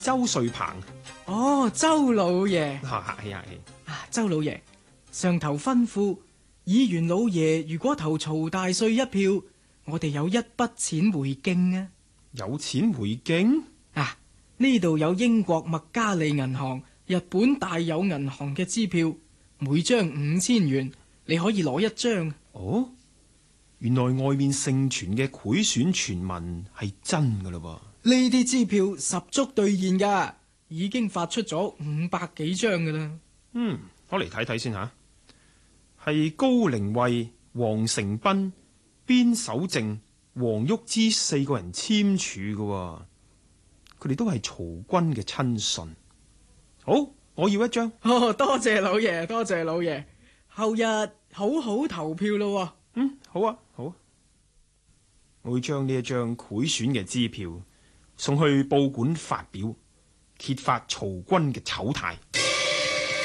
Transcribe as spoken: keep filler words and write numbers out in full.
周瑞鵬。 哦，周老爺。 客氣客氣。 啊，周老爺，上頭吩咐，議員老爺如果投曹大帥一票，我哋有一筆錢回敬啊！ 有錢回敬？ 啊，呢度有英國麥加利銀行、日本大有銀行嘅支票，每張五千元，你可以攞一張。 哦，原來外面盛傳嘅賄選傳聞係真噶啦噃。 呢啲支票十足兌現噶，已經發出咗五百幾張噶啦。 嗯，我嚟睇睇先吓，係高凌衛、黃成斌、邊守正、黃旭之四個人簽署噶，佢哋都係曹軍嘅親信。好，我要一張。 哦，多謝老爺，多謝老爺。後日好好投票咯。 嗯，好啊，好啊。我會將呢一張賄選嘅支票送去報館發表，揭發曹軍嘅醜態。